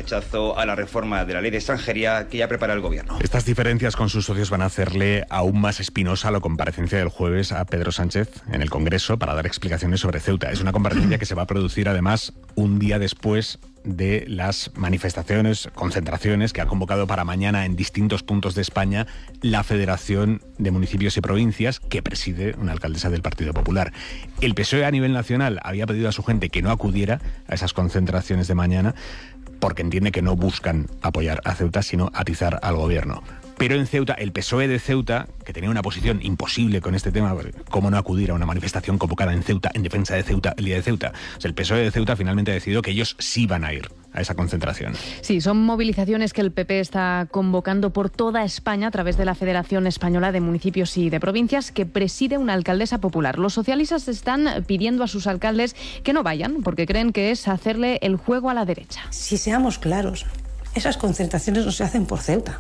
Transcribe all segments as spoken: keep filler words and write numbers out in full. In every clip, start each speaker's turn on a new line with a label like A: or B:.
A: rechazo a la reforma de la ley de extranjería que ya prepara el gobierno.
B: Estas diferencias con sus socios van a hacerle aún más espinosa la comparecencia del jueves a Pedro Sánchez en el Congreso para dar explicaciones sobre Ceuta. Es una comparecencia que se va a producir además un día después de las manifestaciones, concentraciones que ha convocado para mañana en distintos puntos de España la Federación de Municipios y Provincias, que preside una alcaldesa del Partido Popular. El P S O E a nivel nacional había pedido a su gente que no acudiera a esas concentraciones de mañana porque entiende que no buscan apoyar a Ceuta, sino atizar al gobierno. Pero en Ceuta, el P S O E de Ceuta, que tenía una posición imposible con este tema, ¿cómo no acudir a una manifestación convocada en Ceuta, en defensa de Ceuta, el día de Ceuta? O sea, el P S O E de Ceuta finalmente ha decidido que ellos sí van a ir a esa concentración.
C: Sí, son movilizaciones que el P P está convocando por toda España a través de la Federación Española de Municipios y de Provincias, que preside una alcaldesa popular. Los socialistas están pidiendo a sus alcaldes que no vayan, porque creen que es hacerle el juego a la derecha.
D: Si seamos claros, esas concentraciones no se hacen por Ceuta.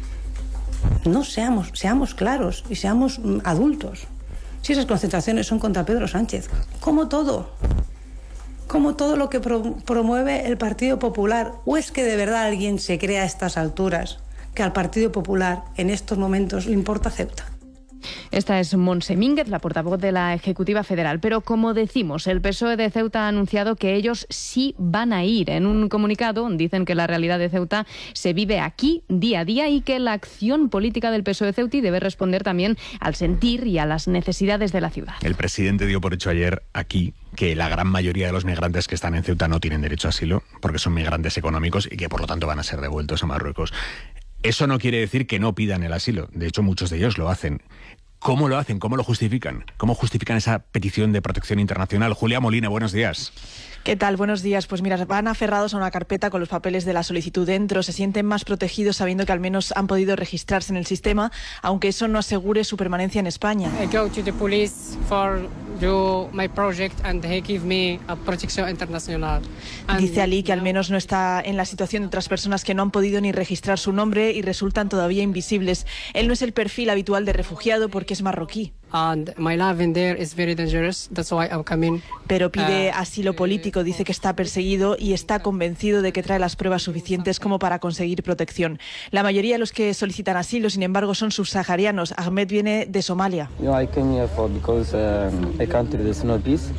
D: No seamos, seamos claros y seamos mm, adultos. Si esas concentraciones son contra Pedro Sánchez, como todo, como todo lo que pro, promueve el Partido Popular, ¿o es que de verdad alguien se cree a estas alturas que al Partido Popular en estos momentos le importa Ceuta?
C: Esta es Montse Mínguez, la portavoz de la Ejecutiva Federal. Pero como decimos, el P S O E de Ceuta ha anunciado que ellos sí van a ir. En un comunicado dicen que la realidad de Ceuta se vive aquí día a día y que la acción política del P S O E Ceuti debe responder también al sentir y a las necesidades de la ciudad.
B: El presidente dio por hecho ayer aquí que la gran mayoría de los migrantes que están en Ceuta no tienen derecho a asilo porque son migrantes económicos y que por lo tanto van a ser devueltos a Marruecos. Eso no quiere decir que no pidan el asilo. De hecho, muchos de ellos lo hacen. ¿Cómo lo hacen? ¿Cómo lo justifican? ¿Cómo justifican esa petición de protección internacional? Julia Molina, buenos días.
E: ¿Qué tal? Buenos días. Pues mira, van aferrados a una carpeta con los papeles de la solicitud dentro, se sienten más protegidos sabiendo que al menos han podido registrarse en el sistema, aunque eso no asegure su permanencia en España.
F: I go to the police for do my project and they give me a protección internacional.
E: Dice Ali que al menos no está en la situación de otras personas que no han podido ni registrar su nombre y resultan todavía invisibles. Él no es el perfil habitual de refugiado porque es marroquí.
F: And my life in there is very dangerous. That's why I'm coming.
E: Pero pide asilo político, dice que está perseguido y está convencido de que trae las pruebas suficientes como para conseguir protección. La mayoría de los que solicitan asilo, sin embargo, son subsaharianos. Ahmed viene de Somalia.
G: I came here for because um, a country there's no peace.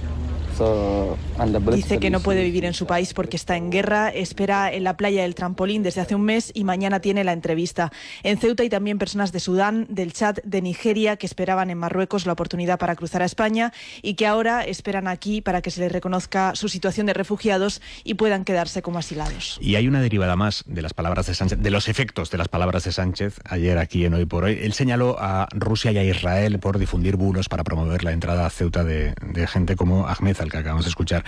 E: Dice que no puede vivir en su país porque está en guerra, espera en la playa del Trampolín desde hace un mes y mañana tiene la entrevista. En Ceuta hay también personas de Sudán, del Chad, de Nigeria que esperaban en Marruecos la oportunidad para cruzar a España y que ahora esperan aquí para que se les reconozca su situación de refugiados y puedan quedarse como asilados.
B: Y hay una derivada más de las palabras de Sánchez, de los efectos de las palabras de Sánchez ayer aquí en Hoy por Hoy. Él señaló a Rusia y a Israel por difundir bulos para promover la entrada a Ceuta de, de gente como Ahmed, al que acabamos de escuchar.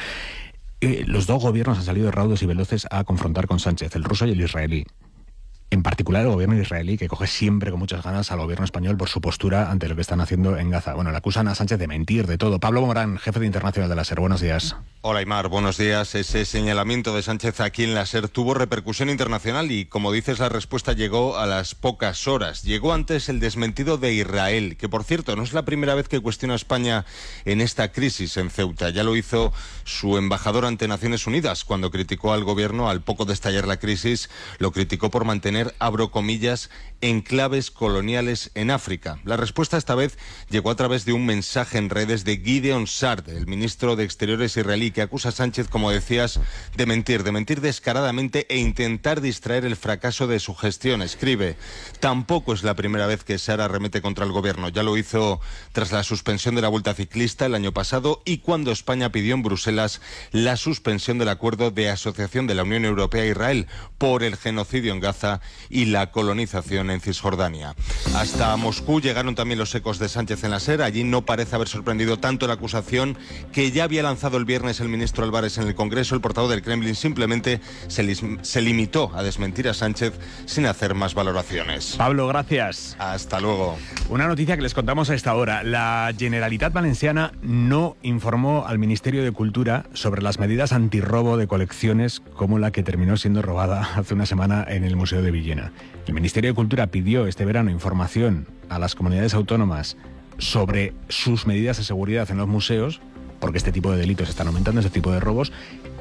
B: Eh, los dos gobiernos han salido raudos y veloces a confrontar con Sánchez, el ruso y el israelí. En particular el gobierno israelí, que coge siempre con muchas ganas al gobierno español por su postura ante lo que están haciendo en Gaza. Bueno, le acusan a Sánchez de mentir, de todo. Pablo Morán, jefe de Internacional de la SER, buenos días.
H: Hola, Aymar, buenos días. Ese señalamiento de Sánchez aquí en la SER tuvo repercusión internacional y, como dices, la respuesta llegó a las pocas horas. Llegó antes el desmentido de Israel, que, por cierto, no es la primera vez que cuestiona a España en esta crisis en Ceuta. Ya lo hizo su embajador ante Naciones Unidas cuando criticó al gobierno al poco de estallar la crisis. Lo criticó por mantener, abro comillas, enclaves coloniales en África. La respuesta esta vez llegó a través de un mensaje en redes de Gideon Sa'ar, el ministro de Exteriores israelí, que acusa a Sánchez, como decías, de mentir, de mentir descaradamente e intentar distraer el fracaso de su gestión. Escribe: tampoco es la primera vez que Sa'ar arremete contra el gobierno. Ya lo hizo tras la suspensión de la Vuelta Ciclista el año pasado y cuando España pidió en Bruselas la suspensión del acuerdo de asociación de la Unión Europea a Israel por el genocidio en Gaza y la colonización en Cisjordania. Hasta Moscú llegaron también los ecos de Sánchez en la SER. Allí no parece haber sorprendido tanto la acusación que ya había lanzado el viernes el ministro Álvarez en el Congreso. El portavoz del Kremlin simplemente se, li se limitó a desmentir a Sánchez sin hacer más valoraciones.
B: Pablo, gracias.
H: Hasta luego.
B: Una noticia que les contamos a esta hora. La Generalitat Valenciana no informó al Ministerio de Cultura sobre las medidas antirrobo de colecciones como la que terminó siendo robada hace una semana en el Museo de Villena. El Ministerio de Cultura pidió este verano información a las comunidades autónomas sobre sus medidas de seguridad en los museos, porque este tipo de delitos están aumentando, este tipo de robos,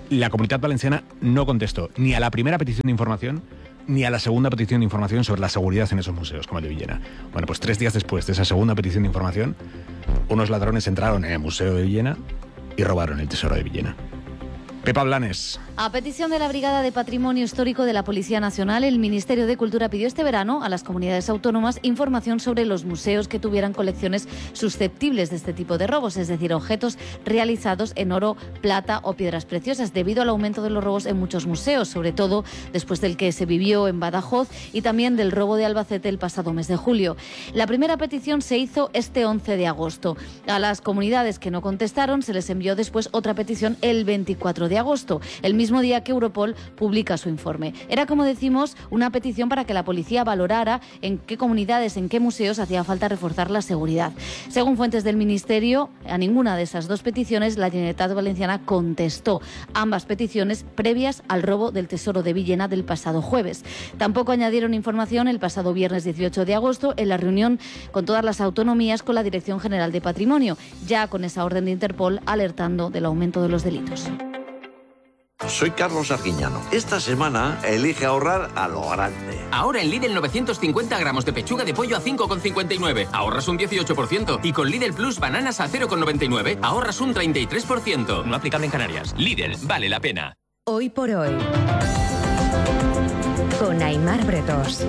B: La Comunitat Valenciana no contestó ni a la primera petición de información ni a la segunda petición de información sobre la seguridad en esos museos, como el de Villena. Bueno, pues tres días después de esa segunda petición de información, unos ladrones entraron en el Museo de Villena y robaron el tesoro de Villena. Pepa Blanes.
I: A petición de la Brigada de Patrimonio Histórico de la Policía Nacional, el Ministerio de Cultura pidió este verano a las comunidades autónomas información sobre los museos que tuvieran colecciones susceptibles de este tipo de robos, es decir, objetos realizados en oro, plata o piedras preciosas, debido al aumento de los robos en muchos museos, sobre todo después del que se vivió en Badajoz y también del robo de Albacete el pasado mes de julio. La primera petición se hizo este once de agosto. A las comunidades que no contestaron se les envió después otra petición el veinticuatro de agosto, el mismo día que Europol publica su informe. Era, como decimos, una petición para que la policía valorara en qué comunidades, en qué museos hacía falta reforzar la seguridad. Según fuentes del Ministerio, a ninguna de esas dos peticiones la Generalitat Valenciana contestó, ambas peticiones previas al robo del tesoro de Villena del pasado jueves. Tampoco añadieron información el pasado viernes dieciocho de agosto en la reunión con todas las autonomías con la Dirección General de Patrimonio, ya con esa orden de Interpol alertando del aumento de los delitos.
J: Soy Carlos Arguiñano. Esta semana elige ahorrar a lo grande.
K: Ahora en Lidl novecientos cincuenta gramos de pechuga de pollo a cinco con cincuenta y nueve. Ahorras un dieciocho por ciento. Y con Lidl Plus bananas a cero con noventa y nueve. Ahorras un treinta y tres por ciento. No aplicable en Canarias. Lidl, vale la pena.
L: Hoy por hoy. Con Aimar Bretos.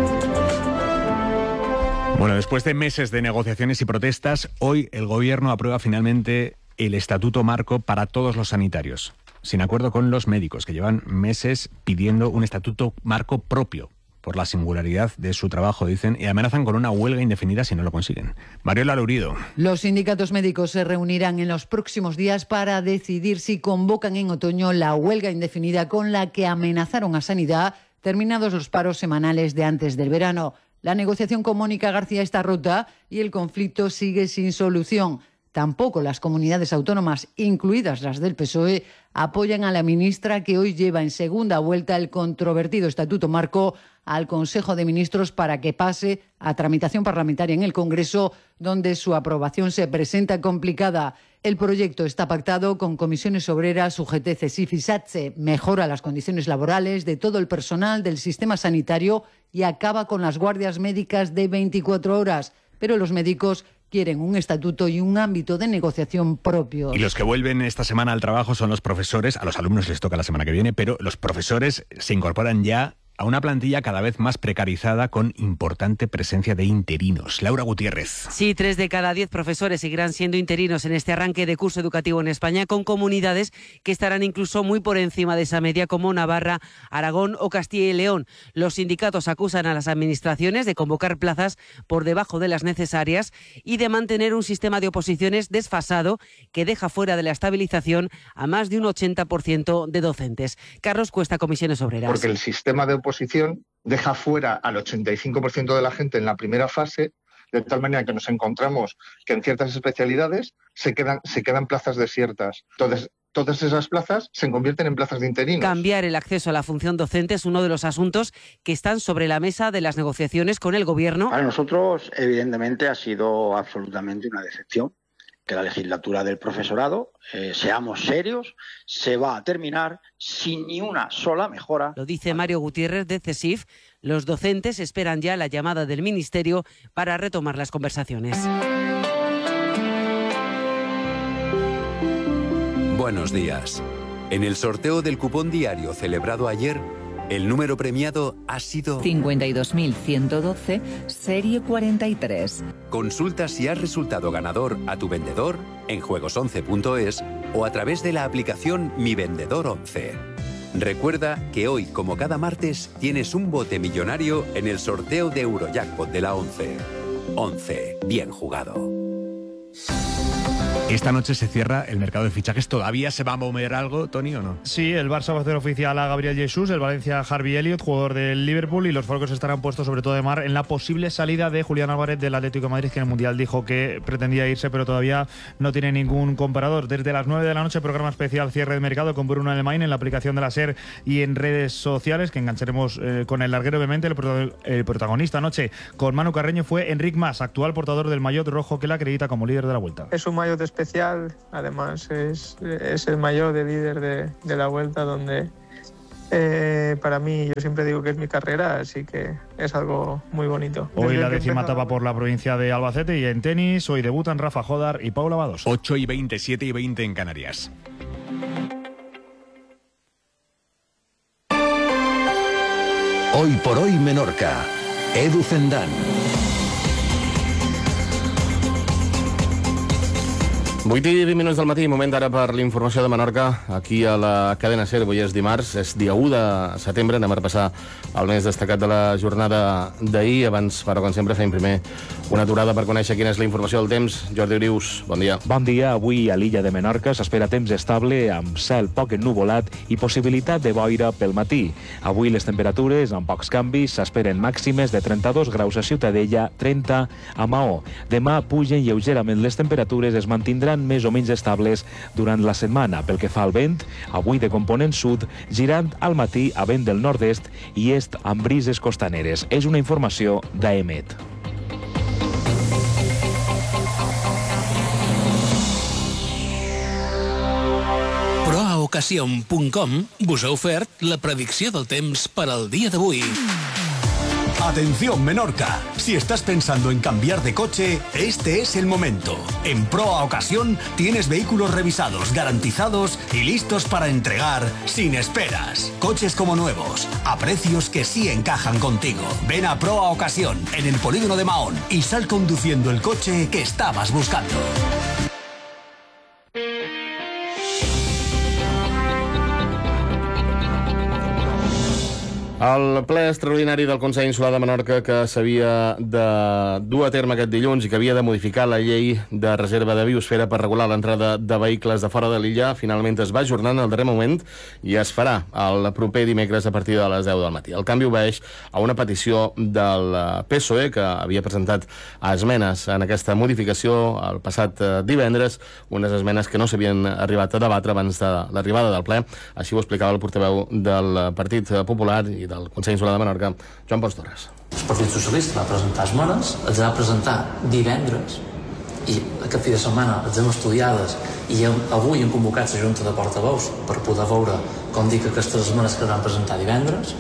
B: Bueno, después de meses de negociaciones y protestas, hoy el Gobierno aprueba finalmente el Estatuto Marco para todos los sanitarios, sin acuerdo con los médicos, que llevan meses pidiendo un estatuto marco propio por la singularidad de su trabajo, dicen, y amenazan con una huelga indefinida si no lo consiguen. Mariola Lourido.
M: Los sindicatos médicos se reunirán en los próximos días para decidir si convocan en otoño la huelga indefinida con la que amenazaron a Sanidad terminados los paros semanales de antes del verano. La negociación con Mónica García está rota y el conflicto sigue sin solución. Tampoco las comunidades autónomas, incluidas las del P S O E, apoyan a la ministra que hoy lleva en segunda vuelta el controvertido Estatuto Marco al Consejo de Ministros para que pase a tramitación parlamentaria en el Congreso, donde su aprobación se presenta complicada. El proyecto está pactado con comisiones obreras, U G T, CESIF y SATSE, mejora las condiciones laborales de todo el personal del sistema sanitario y acaba con las guardias médicas de veinticuatro horas. Pero los médicos quieren un estatuto y un ámbito de negociación propio.
B: Y los que vuelven esta semana al trabajo son los profesores. A los alumnos les toca la semana que viene, pero los profesores se incorporan ya a una plantilla cada vez más precarizada con importante presencia de interinos. Laura Gutiérrez.
N: Sí, tres de cada diez profesores seguirán siendo interinos en este arranque de curso educativo en España, con comunidades que estarán incluso muy por encima de esa media, como Navarra, Aragón o Castilla y León. Los sindicatos acusan a las administraciones de convocar plazas por debajo de las necesarias y de mantener un sistema de oposiciones desfasado que deja fuera de la estabilización a más de un ochenta por ciento de docentes. Carlos Cuesta, Comisiones Obreras.
O: Porque el sistema de oposición deja fuera al ochenta y cinco por ciento de la gente en la primera fase, de tal manera que nos encontramos que en ciertas especialidades se quedan, se quedan plazas desiertas. Entonces, todas esas plazas se convierten en plazas de interinos.
N: Cambiar el acceso a la función docente es uno de los asuntos que están sobre la mesa de las negociaciones con el Gobierno.
P: Para nosotros, evidentemente, ha sido absolutamente una decepción que la legislatura del profesorado, eh, seamos serios, se va a terminar sin ni una sola mejora.
N: Lo dice Mario Gutiérrez de CESIF. Los docentes esperan ya la llamada del Ministerio para retomar las conversaciones.
Q: Buenos días. En el sorteo del cupón diario celebrado ayer, el número premiado ha sido
L: cincuenta y dos mil ciento doce, serie cuarenta y tres.
Q: Consulta si has resultado ganador a tu vendedor en juegos once punto es o a través de la aplicación Mi Vendedor once. Recuerda que hoy, como cada martes, tienes un bote millonario en el sorteo de Eurojackpot de la once. once. Bien jugado.
B: Esta noche se cierra el mercado de fichajes. ¿Todavía se va a mover algo, Tony, o no?
R: Sí, el Barça va a hacer oficial a Gabriel Jesús, el Valencia Harvey Elliott, jugador del Liverpool, y los focos estarán puestos sobre todo de mar en la posible salida de Julián Álvarez del Atlético de Madrid, que en el Mundial dijo que pretendía irse, pero todavía no tiene ningún comparador. Desde las nueve de la noche, programa especial cierre de mercado con Bruno Alemán en la aplicación de la SER y en redes sociales, que engancharemos eh, con el larguero, obviamente. El, prot el protagonista anoche con Manu Carreño fue Enric Mas, actual portador del maillot rojo que le acredita como líder de la Vuelta.
S: Es un maillot especial especial, además es, es el mayor de líder de, de la Vuelta, donde eh, para mí, yo siempre digo que es mi carrera, así que es algo muy bonito.
R: Hoy
S: Desde
R: la
S: que
R: décima
S: empezó-
R: etapa por la provincia de Albacete, y en tenis hoy debutan Rafa Jodar y Paula Badosa.
B: ocho y veinte, siete y veinte en Canarias.
T: Hoy por hoy Menorca. Edu Zendán.
U: vuit i vint minuts del matí, moment ara per l'informació de Menorca, aquí a la cadena SER. Avui és dimarts, és dia u de setembre, anem a repassar el més destacat de la jornada d'ahir. Abans, però, com sempre, fem primer una aturada per conèixer quina és la informació del temps. Jordi Orius, bon dia.
V: Bon dia. Avui a l'illa de Menorca s'espera temps estable, amb cel poc ennuvolat i possibilitat de boira pel matí. Avui les temperatures, amb pocs canvis, s'esperen màximes de trenta-dos graus a Ciutadella, trenta a Maó. Demà pugen lleugerament les temperatures, es mantindran més o menys estables durant la setmana. Pel que fa al vent, avui de component sud, girant al matí a vent del nord-est i est amb brises costaneres. És una informació d'Aemet.
W: Proaocasión punt com vos ha ofert la predicció del temps per al dia d'avui.
T: Atención Menorca, si estás pensando en cambiar de coche, este es el momento. En Proa Ocasión tienes vehículos revisados, garantizados y listos para entregar sin esperas. Coches como nuevos, a precios que sí encajan contigo. Ven a Proa Ocasión, en el polígono de Mahón, y sal conduciendo el coche que estabas buscando.
U: El ple extraordinari del Consell Insular de Menorca, que s'havia de dur a terme aquest dilluns i que havia de modificar la llei de reserva de biosfera per regular l'entrada de vehicles de fora de l'illa, finalment es va ajornar en el darrer moment i es farà el proper dimecres a partir de les deu del matí. El canvi obeeix a una petició del P S O E, que havia presentat esmenes en aquesta modificació el passat divendres, unes esmenes que no s'havien arribat a debatre abans de l'arribada del ple. Així ho explicava el portaveu del Partit Popular i del Consell Insular de Menorca, Joan Pons Torres.
X: El Partit Socialista va presentar esmenes, els va presentar divendres i aquest fi de setmana les hem estudiades i avui hem convocat la Junta de Portaveus per poder veure com dic aquestes esmenes que van presentar divendres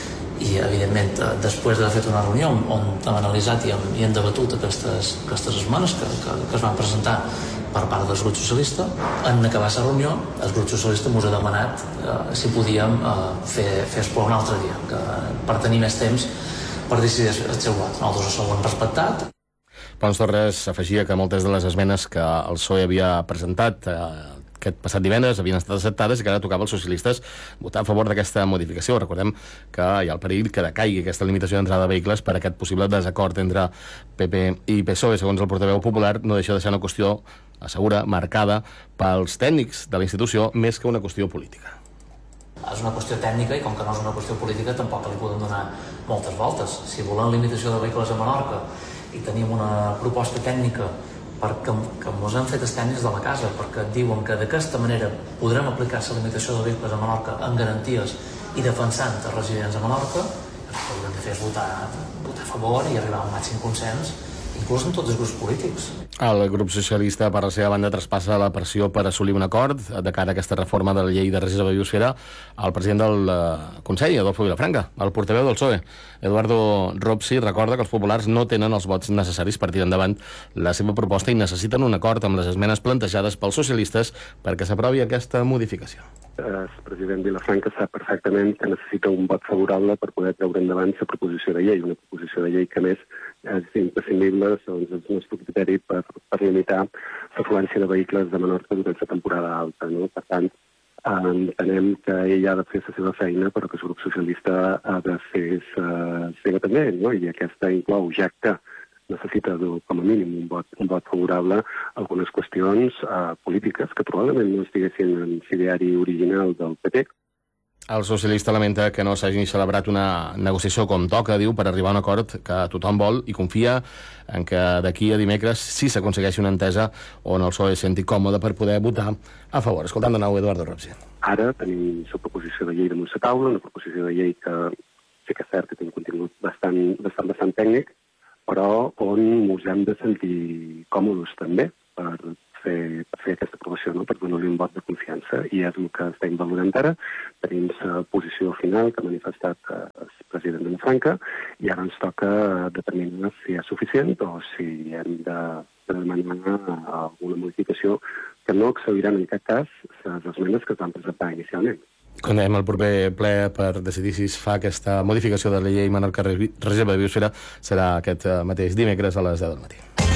X: i evidentment després d'haver fet una reunió on hem analitzat i hem, i hem debatut aquestes, aquestes esmenes que, que, que es van presentar per part del grup socialista. En acabar la reunió, el grup socialista ens ha demanat eh, si podíem eh, fer, fer esport un altre dia, que, per tenir més temps per decidir el seu vot. Nosaltres això ho hem respectat.
U: Pons Torres afegia que moltes de les esmenes que el P S O E havia presentat eh, aquest passat divendres havien estat acceptades i que ara tocava als socialistes votar a favor d'aquesta modificació. Recordem que hi ha el perill que decaigui aquesta limitació d'entrada de vehicles per aquest possible desacord entre P P i P S O E. Segons el portaveu popular, no deixa de ser una qüestió, assegura, marcada pels tècnics de la institució més que una qüestió política.
X: És una qüestió tècnica i com que no és una qüestió política tampoc li podem donar moltes voltes. Si volem limitació de vehicles a Menorca i tenim una proposta tècnica perquè, que ens han fet els tècnics de la casa perquè diuen que d'aquesta manera podrem aplicar la limitació de vehicles a Menorca amb garanties i defensant els residents a Menorca, el que hauríem de fer és votar, votar a favor i arribar a un màxim consens, inclús amb tots els grups polítics.
U: El grup socialista, per la seva banda, traspassa la pressió per assolir un acord de cara a aquesta reforma de la llei de reserva de biosfera al president del Consell, Adolfo Vilafranca, el portaveu del P S O E. Eduardo Ropsi recorda que els populars no tenen els vots necessaris per tirar endavant la seva proposta i necessiten un acord amb les esmenes plantejades pels socialistes perquè s'aprovi aquesta modificació.
Y: El president Vilafranca sap perfectament que necessita un vot favorable per poder treure endavant la proposició de llei, una proposició de llei que més és imprescindible, segons el nostre criteri, per, per limitar l'afluència de vehicles de Menorca durant la temporada alta. No? Per tant, entenem que ell ha de fer la seva feina, però que el grup socialista ha de fer la seva també, no? I aquesta inclou, ja que necessita com a mínim un vot, un vot favorable a algunes qüestions uh, polítiques que probablement no estiguessin en l'ideari original del P P.
U: El socialista lamenta que no s'hagi celebrat una negociació com toca, diu, per arribar a un acord que tothom vol i confia en que d'aquí a dimecres sí s'aconsegueixi una entesa on el P S O E es senti còmode per poder votar a favor. Escoltant de nou Eduardo Ropsi.
Y: Ara tenim la proposició de llei damunt la taula, una proposició de llei que sí que és cert que té un contingut bastant, bastant, bastant tècnic, però on ens hem de sentir còmodes també per fer, per fer aquesta aprovació, no? Per donar-li un vot de confiança, i és el que estem valorant ara. Tenim la posició final que ha manifestat el president de Vilafranca, i ara ens toca determinar si és suficient o si hem de, de demanar alguna modificació que no excediran en aquest cas les esmenes que es van presentar inicialment.
U: Quan dèiem el proper ple per decidir si es fa aquesta modificació de la llei Menorca Reserva de Biosfera serà aquest mateix dimecres a les deu del matí.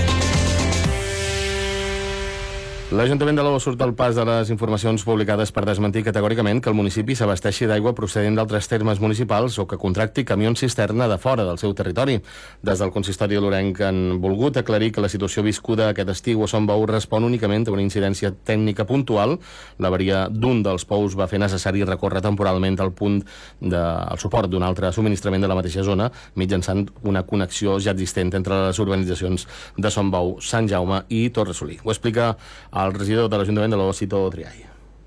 U: L'Ajuntament de l'O surt al pas de les informacions publicades per desmentir categòricament que el municipi s'abasteixi d'aigua procedent d'altres termes municipals o que contracti camions cisterna de fora del seu territori. Des del consistori lorenc han volgut aclarir que la situació viscuda aquest estiu a Son Bou respon únicament a una incidència tècnica puntual. L'avaria d'un dels pous va fer necessari recórrer temporalment al punt del suport d'un altre subministrament de la mateixa zona mitjançant una connexió ja existent entre les urbanitzacions de Son Bou, Sant Jaume i Torresolí. Ho explica el regidor de l'Ajuntament de l'O, Cito Triay.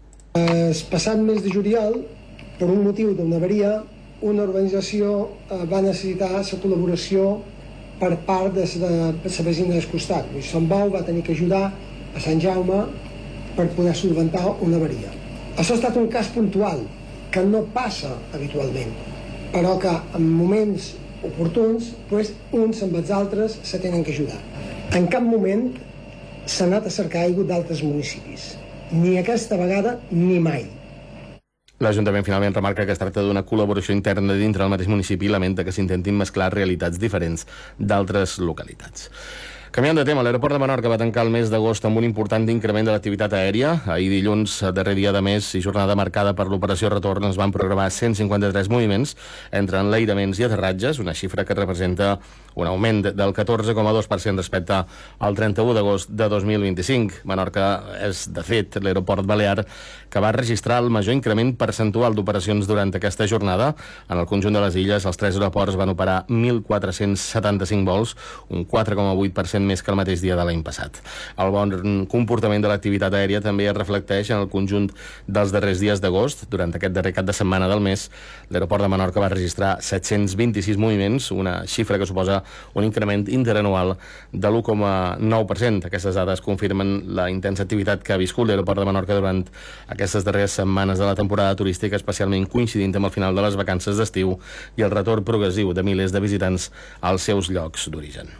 A: El passat mes de juliol, per un motiu d'una avaria, una organització va necessitar la col·laboració per part de la vecina del costat. Sant Bou va tenir que ajudar a Sant Jaume per poder solventar una avaria. Això ha estat un cas puntual, que no passa habitualment, però que en moments oportuns, doncs, uns amb els altres se tenen que ajudar. En cap moment s'ha anat a cercar aigua d'altres municipis. Ni aquesta vegada, ni mai.
U: L'Ajuntament finalment remarca que es tracta d'una col·laboració interna dintre del mateix municipi i lamenta que s'intentin mesclar realitats diferents d'altres localitats. Canviant de tema, l'aeroport de Menorca va tancar el mes d'agost amb un important increment de l'activitat aèria. Ahir dilluns, darrer dia de mes i jornada marcada per l'operació retorn, es van programar cent cinquanta-tres moviments entre enlairaments i aterratges, una xifra que representa un augment del catorze coma dos per cent respecte al trenta-u d'agost de dos mil vint-i-cinc. Menorca és, de fet, l'aeroport balear que va registrar el major increment percentual d'operacions durant aquesta jornada. En el conjunt de les illes, els tres aeroports van operar mil quatre-cents setanta-cinc vols, un quatre coma vuit per cent més que el mateix dia de l'any passat. El bon comportament de l'activitat aèria també es reflecteix en el conjunt dels darrers dies d'agost. Durant aquest darrer cap de setmana del mes, l'aeroport de Menorca va registrar set-cents vint-i-sis moviments, una xifra que suposa un increment interanual de l'u coma nou per cent. Aquestes dades confirmen la intensa activitat que ha viscut l'aeroport de Menorca durant aquestes darreres setmanes de la temporada turística, especialment coincidint amb el final de les vacances d'estiu i el retorn progressiu de milers de visitants als seus llocs d'origen.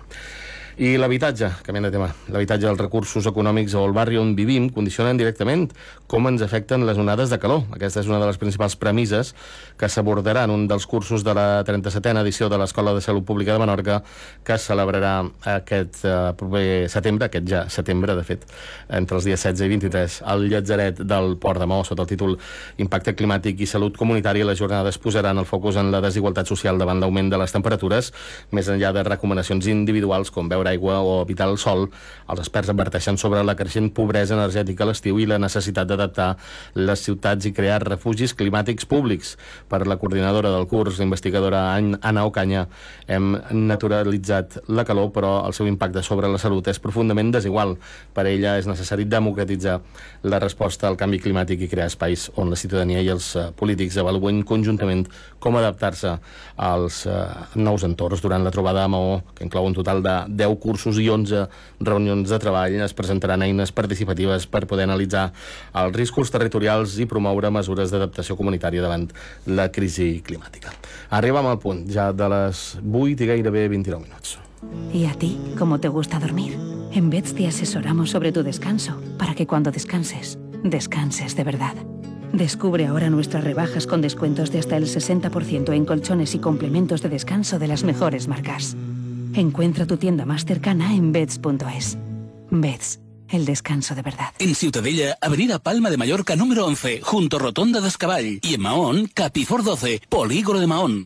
U: I l'habitatge, canviant de tema, l'habitatge, els recursos econòmics o el barri on vivim condicionen directament com ens afecten les onades de calor. Aquesta és una de les principals premisses que s'abordarà en un dels cursos de la trenta-setena edició de l'Escola de Salut Pública de Menorca, que es celebrarà aquest eh, proper setembre, aquest ja setembre, de fet, entre els dies setze i vint-i-tres, al Llatzeret del Port de Maó, sota el títol Impacte climàtic i salut comunitària. Les jornades posaran el focus en la desigualtat social davant l'augment de les temperatures, més enllà de recomanacions individuals com beure aigua o evitar el sol. Els experts adverteixen sobre la creixent pobresa energètica a l'estiu i la necessitat d'adaptar les ciutats i crear refugis climàtics públics. Per la coordinadora del curs, l'investigadora Anna Ocaña, hem naturalitzat la calor, però el seu impacte sobre la salut és profundament desigual. Per ella és necessari democratitzar la resposta al canvi climàtic i crear espais on la ciutadania i els polítics avaluen conjuntament com adaptar-se als uh, nous entorns. Durant la trobada a Maó, que inclou un total de deu cursos i onze reunions de treball, es presentaran eines participatives per poder analitzar els riscos territorials i promoure mesures d'adaptació comunitària davant la crisi climàtica. Arribem al punt ja de les vuit i gairebé vint-i-nou minuts.
C: ¿Y a ti, cómo te gusta dormir? En Beds te asesoramos sobre tu descanso, para que cuando descanses, descanses de verdad. Descubre ahora nuestras rebajas con descuentos de hasta el sesenta por ciento en colchones y complementos de descanso de las mejores marcas. Encuentra tu tienda más cercana en beds punto es. Beds, el descanso de verdad.
W: En Ciutadella, Avenida Palma de Mallorca número once, junto Rotonda d'Escavall. Y en Mahón, Capifor doce, Polígono de Mahón.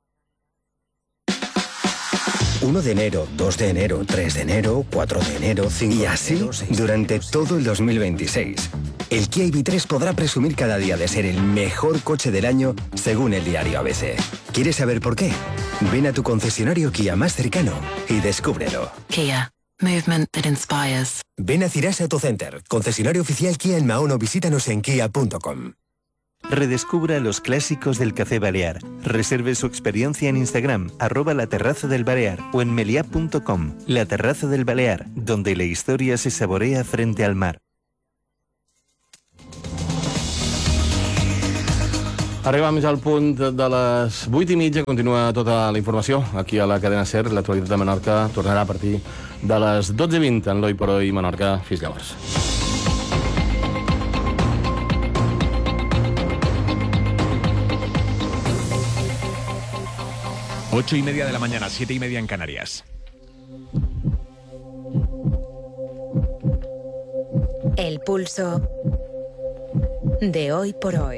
D: uno de enero, dos de enero, tres de enero, cuatro de enero, cinco y así durante todo el dos mil veintiséis. El Kia I V tres podrá presumir cada día de ser el mejor coche del año según el diario A B C. ¿Quieres saber por qué? Ven a tu concesionario Kia más cercano y descúbrelo.
C: Kia, movement that inspires.
D: Ven a Cirasa Autocenter, concesionario oficial Kia en Mahón, o visítanos en kia punto com.
E: Redescubra los clásicos del café balear. Reserve su experiencia en Instagram, arroba la terraza del Balear o en meliá punto com. La Terraza del Balear, donde la historia se saborea frente al mar.
U: Arribem ja al punt de les vuit i mitja. Continua tota la informació aquí a la cadena SER. L'actualitat de Menorca tornarà a partir de les dotze i vint en l'Hoy por Hoy Menorca. Fins llavors.
B: Ocho y media de la mañana, siete y media en Canarias.
F: El pulso de Hoy por Hoy.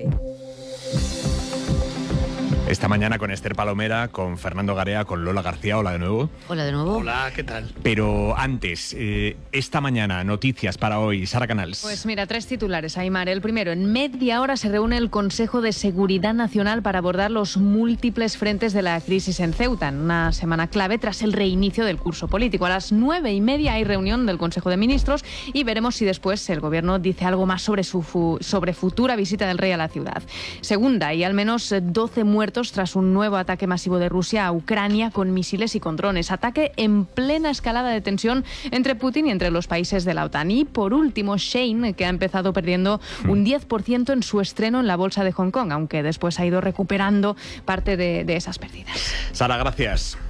B: Esta mañana con Esther Palomera, con Fernando Garea, con Lola García. Hola de nuevo.
N: Hola de nuevo.
G: Hola, ¿qué tal?
B: Pero antes, eh, esta mañana, noticias para hoy. Sara Canals.
H: Pues mira, tres titulares, Aimar. El primero, en media hora se reúne el Consejo de Seguridad Nacional para abordar los múltiples frentes de la crisis en Ceuta, en una semana clave tras el reinicio del curso político. A las nueve y media hay reunión del Consejo de Ministros y veremos si después el Gobierno dice algo más sobre su fu- sobre futura visita del rey a la ciudad. Segunda, hay al menos doce muertos tras un nuevo ataque masivo de Rusia a Ucrania con misiles y con drones. Ataque en plena escalada de tensión entre Putin y entre los países de la OTAN. Y por último, Shein, que ha empezado perdiendo un diez por ciento en su estreno en la bolsa de Hong Kong, aunque después ha ido recuperando parte de, de esas pérdidas.
B: Sara, gracias.